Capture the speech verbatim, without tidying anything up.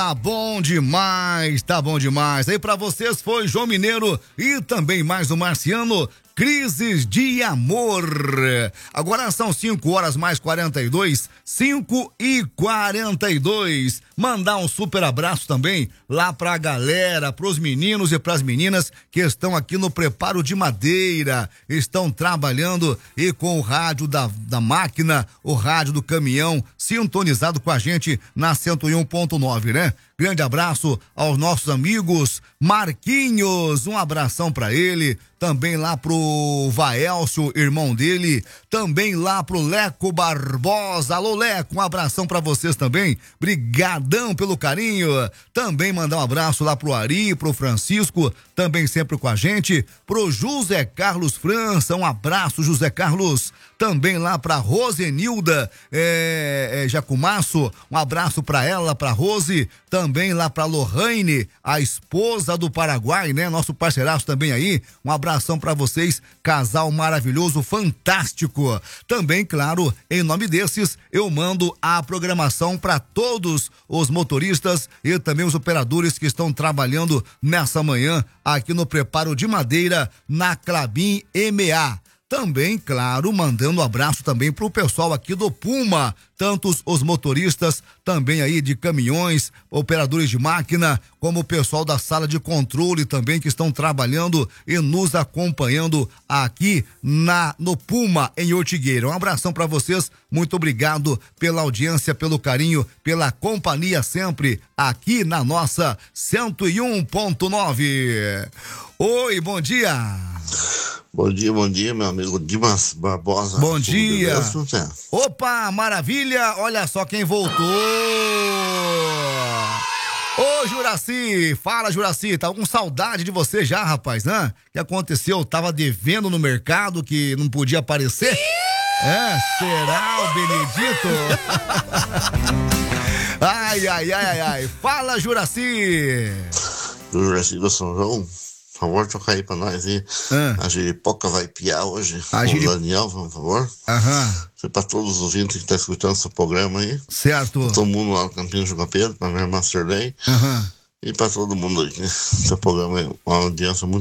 Tá bom demais, tá bom demais. Aí pra vocês foi João Mineiro e também mais o Marciano, Crises de Amor. Agora são cinco horas mais quarenta e dois, cinco e quarenta e dois. Mandar um super abraço também lá pra galera, pros meninos e pras meninas que estão aqui no Preparo de Madeira, estão trabalhando e com o rádio da, da máquina, o rádio do caminhão, sintonizado com a gente na cento e um ponto nove, né? Grande abraço aos nossos amigos Marquinhos, um abração pra ele, também lá pro Vaelcio, irmão dele, também lá pro Leco Barbosa. Alô, Leco, um abração pra vocês também, brigadão pelo carinho. Também mandar um abraço lá pro Ari, pro Francisco, também sempre com a gente, pro José Carlos França, um abraço, José Carlos. Também lá pra Rosenilda é, é, Jacumaço, um abraço pra ela, pra Rose. Também lá pra Lohane, a esposa do Paraguai, né? Nosso parceiraço também aí. Um abração pra vocês, casal maravilhoso, fantástico. Também, claro, em nome desses, eu mando a programação pra todos os motoristas e também os operadores que estão trabalhando nessa manhã aqui no Preparo de Madeira, na Klabin M A. Também, claro, mandando um abraço também pro pessoal aqui do Puma, tantos os motoristas, também aí de caminhões, operadores de máquina, como o pessoal da sala de controle também que estão trabalhando e nos acompanhando aqui na no Puma, em Ortigueira. Um abração para vocês, muito obrigado pela audiência, pelo carinho, pela companhia sempre aqui na nossa cento e um ponto nove. Oi, bom dia. Bom dia, bom dia, meu amigo Dimas Barbosa. Bom dia. Beleza? Opa, maravilha, olha só quem voltou. Ô, Juraci, fala, Juraci, tava com saudade de você já, rapaz, né? O que aconteceu? Tava devendo no mercado que não podia aparecer? É, será o Benedito? Ai, ai, ai, ai, ai, fala, Juraci. Juraci do São João. Por favor, troca aí pra nós aí. Ah. A giripoca vai piar hoje. A girip... O Daniel, por favor. Aham. Isso é pra todos os ouvintes que estão tá escutando esse programa aí. Certo. Pra todo mundo lá no Campinho de João Pedro, pra minha irmã Sirlei. Aham. E pra todo mundo aí, né? Esse programa é uma audiência muito